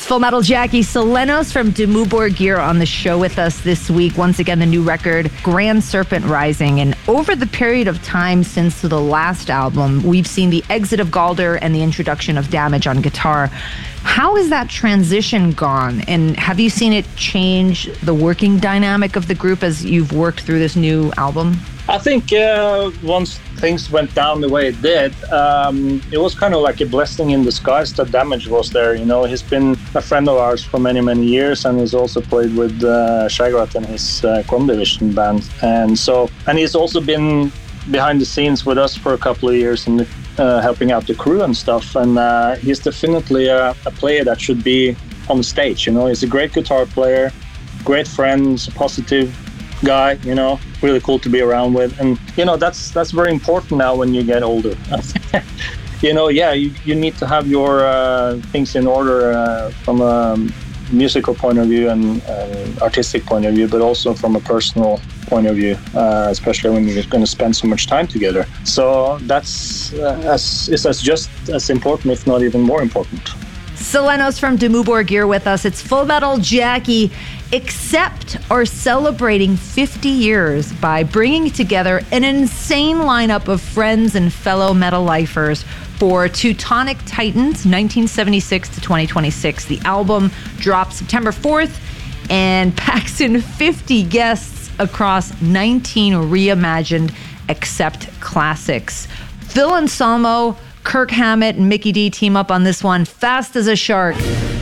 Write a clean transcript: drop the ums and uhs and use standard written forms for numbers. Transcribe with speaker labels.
Speaker 1: Full Metal Jackie Selenos from Dimmu Borgir on the show with us this week. Once again, the new record, Grand Serpent Rising. And over the period of time since the last album, we've seen the exit of Galder and the introduction of Damage on guitar. How has that transition gone? And have you seen it change the working dynamic of the group as you've worked through this new album?
Speaker 2: I think once things went down the way it did, it was kind of like a blessing in disguise that Damage was there. You know, he's been a friend of ours for many, many years, and he's also played with Shagrat and his Chrome Division band. And he's also been behind the scenes with us for a couple of years and helping out the crew and stuff. And he's definitely a player that should be on the stage. You know, he's a great guitar player, great friend, he's a positive guy, you know, really cool to be around with. And you know, that's very important now when you get older. You know, you need to have your things in order from a musical point of view and artistic point of view, but also from a personal point of view, especially when you're going to spend so much time together. So that's just as important, if not even more important.
Speaker 1: Selenos from Dimmu Borgir with us. It's Full Metal Jackie. Accept are celebrating 50 years by bringing together an insane lineup of friends and fellow metal lifers for Teutonic Titans 1976 to 2026. The album drops September 4th and packs in 50 guests across 19 reimagined Accept classics. Phil Anselmo, Kirk Hammett, and Mikkey Dee team up on this one. Fast as a Shark.